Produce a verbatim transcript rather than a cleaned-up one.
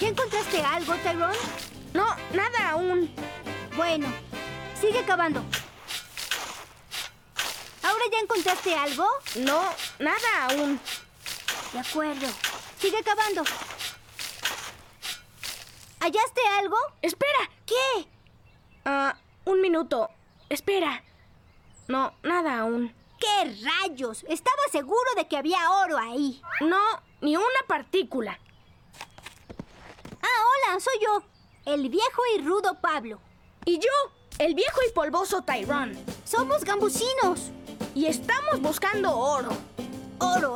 ¿Ya encontraste algo, Tyrone? No, nada aún. Bueno, sigue cavando. ¿Ahora ya encontraste algo? No, nada aún. De acuerdo. Sigue cavando. ¿Hallaste algo? ¡Espera! ¿Qué? Ah, un minuto. Espera. No, nada aún. ¿Qué rayos? Estaba seguro de que había oro ahí. No, ni una partícula. Ah, hola, soy yo. El viejo y rudo Pablo. Y yo, el viejo y polvoso Tyrone. Somos gambusinos. Y estamos buscando oro. Oro.